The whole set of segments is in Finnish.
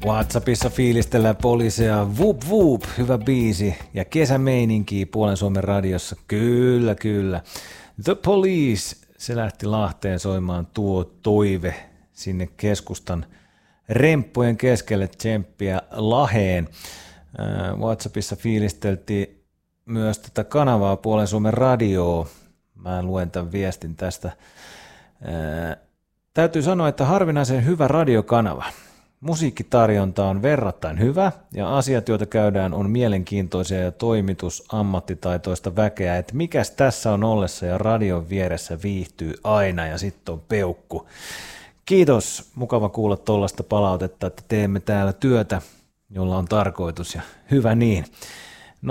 WhatsAppissa fiilistellään poliiseja, vup vup, hyvä biisi ja kesämeininkiä Puolen Suomen radiossa, kyllä kyllä. The Police, se lähti Lahteen soimaan tuo toive sinne keskustan remppujen keskelle, tsemppiä Laheen. WhatsAppissa fiilisteltiin myös tätä kanavaa Puolen Suomen radioa, mä luen tämän viestin tästä. Täytyy sanoa, että harvinaisen hyvä radiokanava. Musiikkitarjonta on verrattain hyvä ja asiat, joita käydään, on mielenkiintoisia ja toimitus ammattitaitoista väkeä, että mikäs tässä on ollessa ja radion vieressä viihtyy aina ja sitten on peukku. Kiitos, mukava kuulla tuollaista palautetta, että teemme täällä työtä, jolla on tarkoitus ja hyvä niin. 0406195939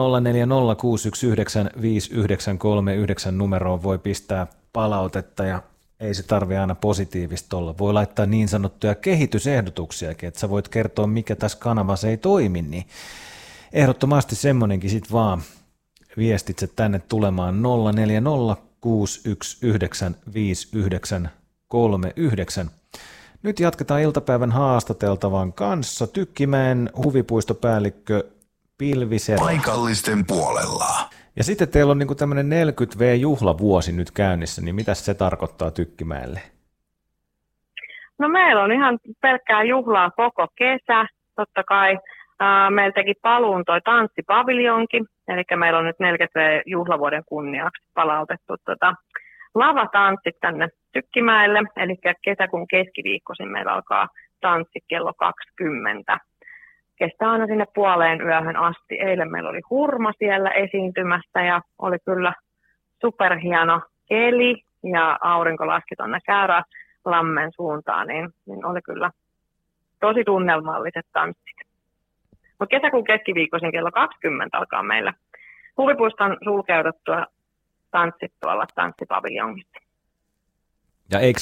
numeroon voi pistää palautetta ja ei se tarvitse aina positiivista olla. Voi laittaa niin sanottuja kehitysehdotuksiakin, että sä voit kertoa, mikä tässä kanavassa ei toimi, niin ehdottomasti semmoinenkin sit vaan viestitse tänne tulemaan 0406195939. Nyt jatketaan iltapäivän haastateltavan kanssa. Tykkimäen huvipuistopäällikkö Pilvi Serola. Paikallisten puolella. Ja sitten teillä on niinku tämmöinen 40V-juhlavuosi nyt käynnissä, niin mitä se tarkoittaa Tykkimäelle? No meillä on ihan pelkkää juhlaa koko kesä. Totta kai meillä teki paluun toi tanssipaviljonki, eli meillä on nyt 40V-juhlavuoden kunniaksi palautettu lavatanssit tänne Tykkimäelle, eli kesäkuun keskiviikkoisin meillä alkaa tanssi kello 20. Kestää aina sinne puoleen yöhön asti. Eilen meillä oli Hurma siellä esiintymässä ja oli kyllä superhieno keli ja aurinko laski tuonne Käyrälammen suuntaan, niin oli kyllä tosi tunnelmalliset tanssit. Mutta kesäkuun keskiviikkoisin kello 20 alkaa meillä huvipuiston sulkeuduttua tanssit tuolla tanssipaviljongissa. Ja eikö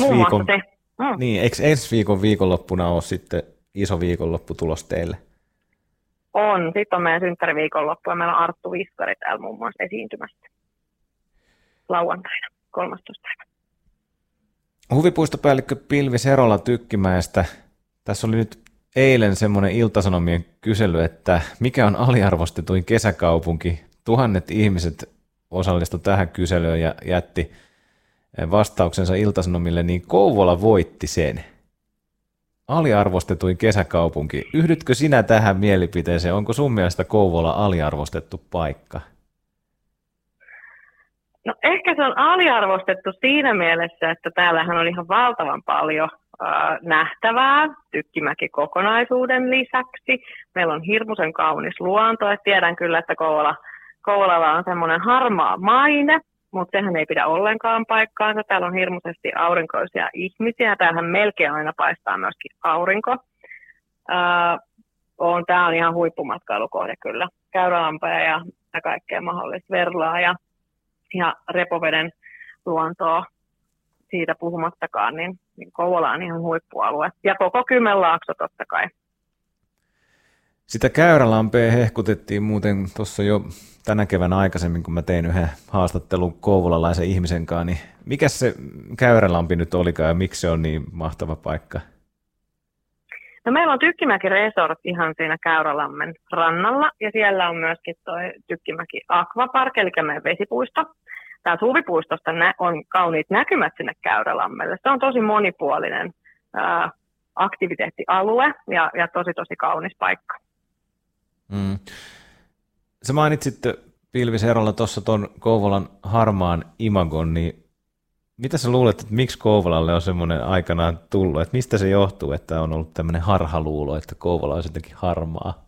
ensi viikon viikonloppuna ole sitten iso viikonloppu tulos teille? On. Sitten on meidän synttäriviikonloppu ja meillä on Arttu Viskari täällä muun muassa esiintymässä lauantaina 13. päivä. Huvipuistopäällikkö Pilvi Serola Tykkimäestä. Tässä oli nyt eilen semmoinen Ilta-Sanomien kysely, että mikä on aliarvostetuin kesäkaupunki? 1000 ihmiset osallistu tähän kyselyyn ja jätti vastauksensa Ilta-Sanomille, niin Kouvola voitti sen. Aliarvostetuin kesäkaupunki. Yhdytkö sinä tähän mielipiteeseen? Onko sun mielestä Kouvola aliarvostettu paikka? No ehkä se on aliarvostettu siinä mielessä, että täällähän on ihan valtavan paljon nähtävää Tykkimäki kokonaisuuden lisäksi. Meillä on hirmuisen kaunis luonto. Et tiedän kyllä, että Kouvolalla on semmoinen harmaa maine, mutta sehän ei pidä ollenkaan paikkaansa. Täällä on hirmuisesti aurinkoisia ihmisiä. Täällähän melkein aina paistaa myöskin aurinko. Tämä on ihan huippumatkailukohde kyllä. Käyrälampea ja kaikkea mahdollista Verlaa ja Repoveden luontoa siitä puhumattakaan, niin Kouvola on ihan huippualue. Ja koko Kymenlaakso totta kai. Sitä Käyrälampea hehkutettiin muuten tuossa jo tänä keväänä aikaisemmin, kun mä tein yhden haastattelun kouvolalaisen ihmisen kanssa, niin mikä se Käyrälampi nyt olikaan ja miksi se on niin mahtava paikka? No meillä on Tykkimäki Resort ihan siinä Käyrälammen rannalla ja siellä on myöskin toi Tykkimäki Aquapark, eli meidän vesipuisto. Tää huvipuistosta on kauniit näkymät sinne Käyrälammelle. Se on tosi monipuolinen aktiviteettialue ja tosi kaunis paikka. Sä mainitsit Pilvi Serola tuossa tuon Kouvolan harmaan imagon, niin mitä sä luulet, että miksi Kouvolalle on semmoinen aikanaan tullut, että mistä se johtuu, että on ollut tämmöinen harhaluulo, että Kouvola on jotenkin harmaa?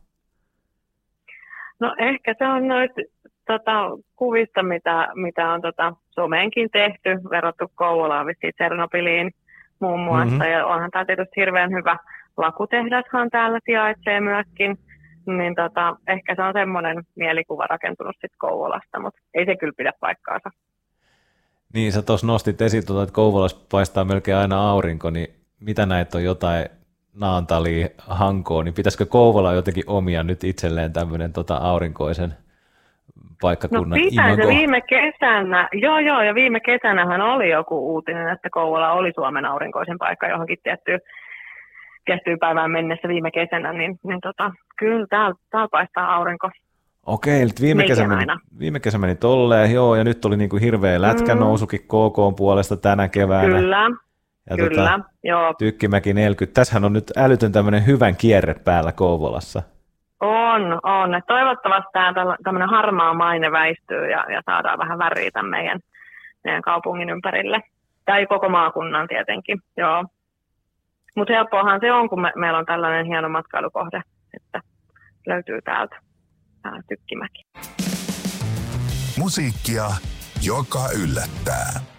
No ehkä se on noita kuvista, mitä on someenkin tehty, verrattu Kouvolaan vissiin Tsernobyliin muun muassa, ja onhan tämä tietysti hirveän hyvä lakutehdashan täällä sijaitsee myöskin, niin ehkä se on semmoinen mielikuva rakentunut sitten Kouvolasta, mutta ei se kyllä pidä paikkaansa. Niin, sä tuossa nostit esiin, että Kouvolassa paistaa melkein aina aurinko, niin mitä näitä on jotain Naantalia, Hankoa, niin pitäisikö Kouvola jotenkin omia nyt itselleen tämmöinen aurinkoisen paikkakunnan imago? No viime kesänä, ja viime kesänähän oli joku uutinen, että Kouvola oli Suomen aurinkoisen paikka johonkin kestypäivään mennessä viime kesänä, niin kyllä täällä paistaa aurinko. Okei, nyt viime kesä meni tolleen, joo, ja nyt oli niinku hirveä lätkänousukin KK puolesta tänä keväänä. Kyllä, ja kyllä, joo. Tykkimäki 40. Tässähän on nyt älytön tämmöinen hyvän kierre päällä Kouvolassa. On. Et toivottavasti tämä tämmöinen harmaa maine väistyy ja saadaan vähän väriä tämän meidän kaupungin ympärille. Tai koko maakunnan tietenkin, joo. Mutta helppoahan se on, kun meillä on tällainen hieno matkailukohde, että löytyy täältä Tykkimäki. Musiikkia, joka yllättää.